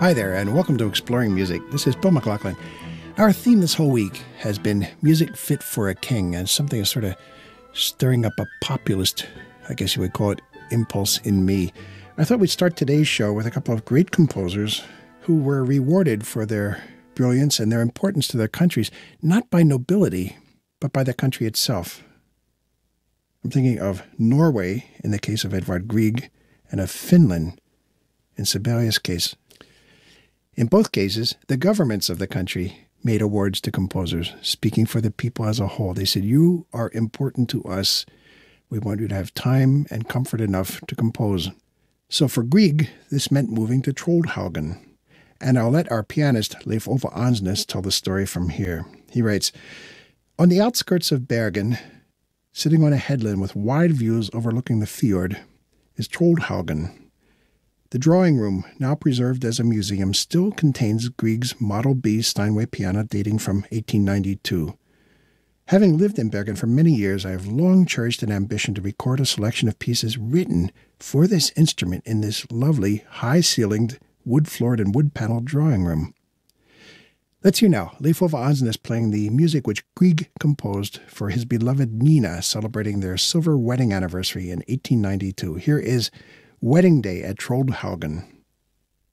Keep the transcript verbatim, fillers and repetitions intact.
Hi there, and welcome to Exploring Music. This is Bill McLaughlin. Our theme this whole week has been music fit for a king, and something is sort of stirring up a populist, I guess you would call it, impulse in me. I thought we'd start today's show with a couple of great composers who were rewarded for their brilliance and their importance to their countries, not by nobility, but by the country itself. I'm thinking of Norway in the case of Edvard Grieg, and of Finland in Sibelius' case. In both cases, the governments of the country made awards to composers, speaking for the people as a whole. They said, you are important to us. We want you to have time and comfort enough to compose. So for Grieg, this meant moving to Troldhaugen. And I'll let our pianist Leif Ove Andsnes tell the story from here. He writes, on the outskirts of Bergen, sitting on a headland with wide views overlooking the fjord, is Troldhaugen. The drawing room, now preserved as a museum, still contains Grieg's Model B Steinway piano dating from eighteen ninety-two. Having lived in Bergen for many years, I have long cherished an ambition to record a selection of pieces written for this instrument in this lovely, high-ceilinged, wood-floored and wood-paneled drawing room. Let's hear now Leif Ove Andsnes playing the music which Grieg composed for his beloved Nina, celebrating their silver wedding anniversary in eighteen ninety-two. Here is Wedding Day at Troldhaugen.